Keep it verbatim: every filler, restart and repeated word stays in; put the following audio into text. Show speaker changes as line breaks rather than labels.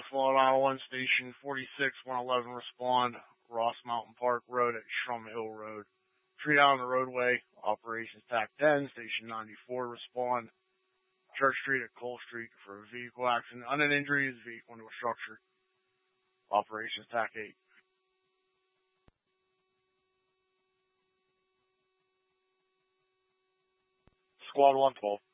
Long Island Station forty-six one eleven respond. Ross Mountain Park Road at Shrum Hill Road. Tree down the roadway. Operations T A C ten. Station ninety-four respond. Church Street at Cole Street for a vehicle accident. Unknown injuries. Vehicle into a structure. Operations T A C eight.
Squad one twelve.